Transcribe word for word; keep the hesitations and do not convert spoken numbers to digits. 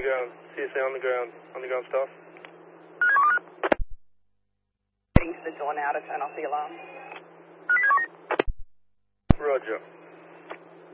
ground. C S A on the ground. On the ground staff. Heading to the door now to turn off the alarm. Roger.